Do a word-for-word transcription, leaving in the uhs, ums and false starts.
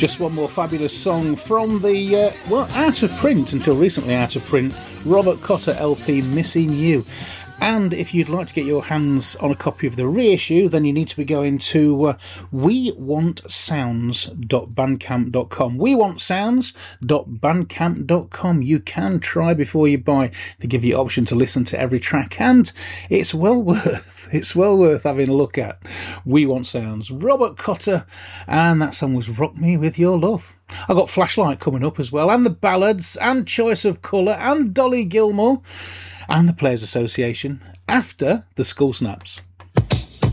Just one more fabulous song from the, uh, well, out of print, until recently out of print, Robert Cotter L P, Missing You. And if you'd like to get your hands on a copy of the reissue, then you need to be going to uh, we want sounds dot bandcamp dot com. we want sounds dot bandcamp dot com. You can try before you buy. They give you the option to listen to every track, and it's well worth, it's well worth having a look at. We Want Sounds, Robert Cotter, and that song was Rock Me With Your Love. I've got Flashlight coming up as well, and the ballads, and Choice of Colour, and Dolly Gilmore, and the Players Association after the Skull Snaps.